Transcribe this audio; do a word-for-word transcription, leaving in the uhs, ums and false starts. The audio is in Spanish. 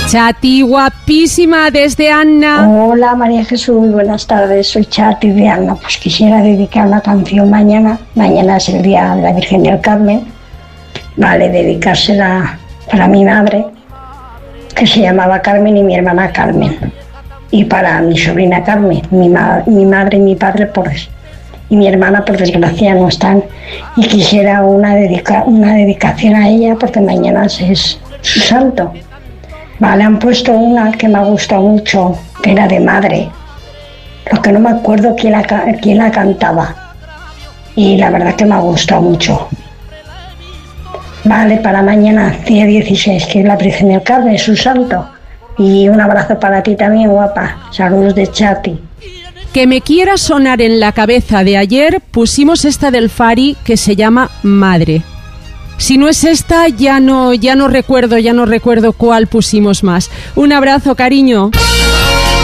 Chati, guapísima, desde Anna. Hola María Jesús, buenas tardes, soy Chati de Anna. Pues quisiera dedicar una canción mañana. Mañana es el día de la Virgen del Carmen. Vale, dedicársela para mi madre, que se llamaba Carmen, y mi hermana Carmen. Y para mi sobrina Carmen, mi, ma- mi madre y mi padre, por y mi hermana, por desgracia, no están. Y quisiera una, dedica- una dedicación a ella, porque mañana es su santo. Vale, han puesto una que me ha gustado mucho, que era de madre. Lo que no me acuerdo quién la, ca- quién la cantaba. Y la verdad que me ha gustado mucho. Vale, para mañana, día dieciséis, que es la Virgen del Carmen, su santo. Y un abrazo para ti también, guapa. Saludos de Chati. Que me quiera sonar en la cabeza de ayer, pusimos esta del Fari que se llama Madre. Si no es esta, ya no, ya no recuerdo, ya no recuerdo cuál pusimos más. Un abrazo, cariño.